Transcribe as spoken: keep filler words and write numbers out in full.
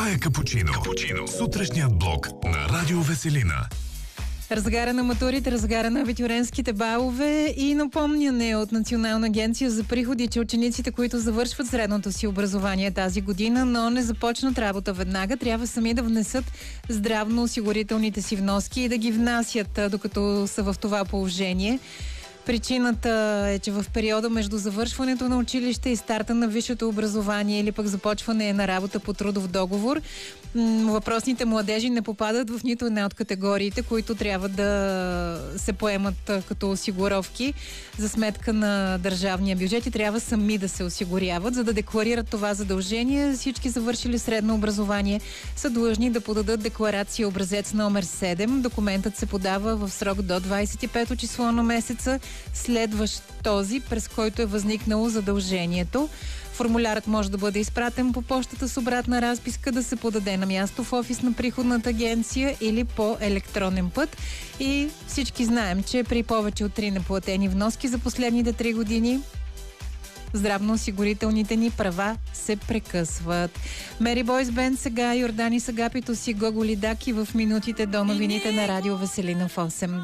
Това е Капучино. Капучино. Сутрешният блок на Радио Веселина. Разгара на матурите, разгара на абитюренските балове и напомняне от Национална агенция за приходи, че учениците, които завършват средното си образование тази година, но не започнат работа веднага, трябва сами да внесат здравноосигурителните си вноски и да ги внасят, докато са в това положение. Причината е, че в периода между завършването на училище и старта на висшето образование или пък започване на работа по трудов договор, въпросните младежи не попадат в нито една от категориите, които трябва да се поемат като осигуровки за сметка на държавния бюджет и трябва сами да се осигуряват. За да декларират това задължение, всички завършили средно образование са длъжни да подадат декларация образец номер седем. Документът се подава в срок до двадесет и пето число на месеца, следващ този, през който е възникнало задължението. Формулярът може да бъде изпратен по пощата с обратна разписка, да се подаде на място в офис на приходната агенция или по електронен път. И всички знаем, че при повече от три неплатени вноски за последните три години здравноосигурителните ни права се прекъсват. Мери Бойс Бенд сега, Йордани Сагапито си, Гоголи Даки в минутите до новините на Радио Веселина в осем.